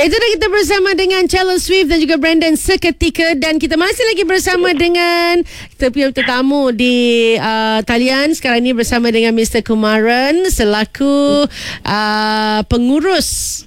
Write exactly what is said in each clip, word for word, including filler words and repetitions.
Ya, itu dah kita bersama dengan Taylor Swift dan juga Brandon seketika. Dan kita masih lagi bersama dengan kita punya tetamu di uh, talian sekarang ini bersama dengan Mister Kumaran selaku uh, pengurus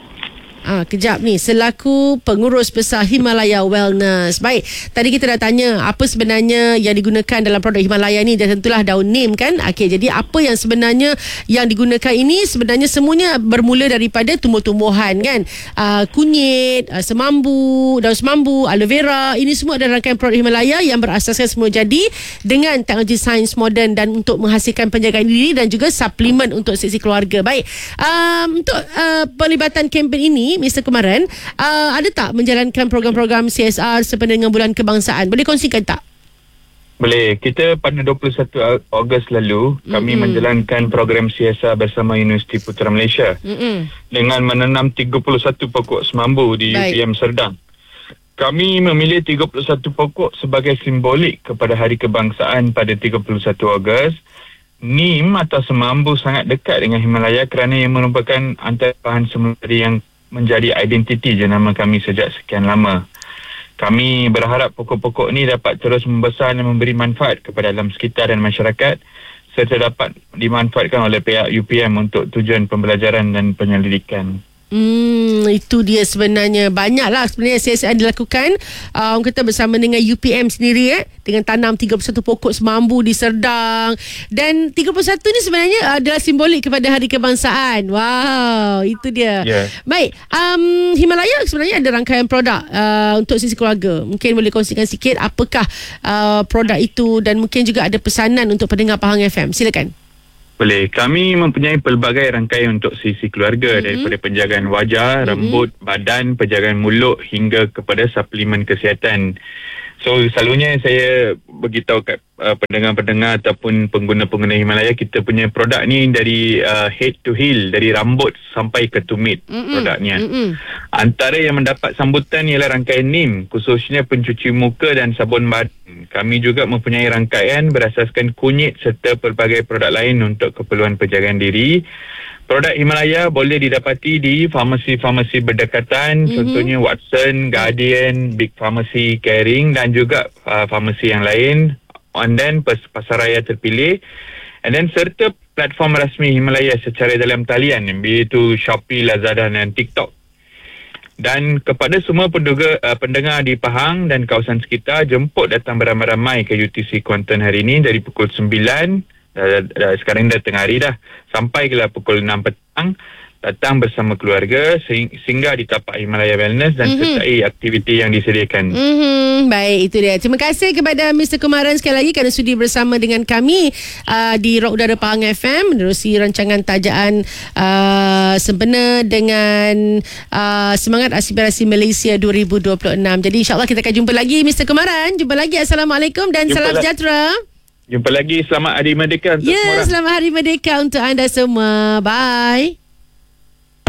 Ah, kejap ni selaku pengurus besar Himalaya Wellness. Baik, tadi kita dah tanya apa sebenarnya yang digunakan dalam produk Himalaya ni, dan tentulah daun neem kan. Okey, jadi apa yang sebenarnya yang digunakan ini sebenarnya semuanya bermula daripada tumbuh-tumbuhan kan. Ah, kunyit, ah, semambu, daun semambu, aloe vera, ini semua adalah rangkaian produk Himalaya yang berasaskan semua jadi dengan teknologi sains moden dan untuk menghasilkan penjagaan diri dan juga suplemen untuk sesi keluarga. Baik, um, untuk uh, pelibatan kempen ini Mister Kumaran, uh, ada tak menjalankan program-program C S R sempena dengan Bulan Kebangsaan? Boleh kongsikan tak? Boleh. Kita pada dua puluh satu Ogos lalu, mm-hmm. kami menjalankan program C S R bersama Universiti Putra Malaysia mm-hmm. dengan menanam tiga puluh satu pokok semambu di Baik. U P M Serdang. Kami memilih tiga puluh satu pokok sebagai simbolik kepada Hari Kebangsaan pada tiga puluh satu Ogos. Neem atau semambu sangat dekat dengan Himalaya kerana ia merupakan antara bahan semula yang menjadi identiti jenama kami sejak sekian lama. Kami berharap pokok-pokok ini dapat terus membesar dan memberi manfaat kepada alam sekitar dan masyarakat serta dapat dimanfaatkan oleh pihak U P M untuk tujuan pembelajaran dan penyelidikan. Hmm, itu dia sebenarnya. Banyaklah sebenarnya C S R dilakukan uh, orang kata bersama dengan U P M sendiri eh, dengan tanam tiga puluh satu pokok semambu di Serdang. Dan tiga puluh satu ni sebenarnya adalah simbolik kepada Hari Kebangsaan. Wow, itu dia. Yeah. Baik, um, Himalaya sebenarnya ada rangkaian produk uh, untuk sisi keluarga. Mungkin boleh kongsikan sikit apakah uh, produk itu dan mungkin juga ada pesanan untuk pendengar Pahang F M. Silakan. Boleh. Kami mempunyai pelbagai rangkaian untuk sisi keluarga, mm-hmm. daripada penjagaan wajah, mm-hmm. rambut, badan, penjagaan mulut hingga kepada suplemen kesihatan. So selalunya saya beritahu kat uh, pendengar-pendengar ataupun pengguna-pengguna Himalaya, kita punya produk ni dari uh, head to heel, dari rambut sampai ke tumit mm-hmm. produknya. Mm-hmm. Antara yang mendapat sambutan ialah rangkaian neem, khususnya pencuci muka dan sabun badan. Kami juga mempunyai rangkaian berasaskan kunyit serta pelbagai produk lain untuk keperluan penjagaan diri. Produk Himalaya boleh didapati di farmasi-farmasi berdekatan, mm-hmm. contohnya Watson, Guardian, Big Pharmacy, Caring dan juga uh, farmasi yang lain. And then pas- pasaraya terpilih. And then serta platform rasmi Himalaya secara dalam talian, iaitu Shopee, Lazada dan TikTok. Dan kepada semua penduga, uh, pendengar di Pahang dan kawasan sekitar, jemput datang beramai-ramai ke U T C Kuantan hari ini dari pukul sembilan. Dah, dah, sekarang dah tengah hari dah, sampai ke pukul enam petang. Datang bersama keluarga sehingga di tapak Himalaya Wellness dan mm-hmm. sertai aktiviti yang disediakan. Mm-hmm. Baik, itu dia. Terima kasih kepada Mister Kumaran sekali lagi kerana sudi bersama dengan kami uh, di Rock Udara Pahang F M menerusi rancangan tajaan uh, sempena dengan uh, Semangat Aspirasi Malaysia dua ribu dua puluh enam. Jadi insyaAllah kita akan jumpa lagi Mister Kumaran. Jumpa lagi. Assalamualaikum dan jumpa salam la- sejahtera. Jumpa lagi. Selamat Hari Merdeka untuk ya, semua orang. Selamat Hari Merdeka untuk anda semua. Bye.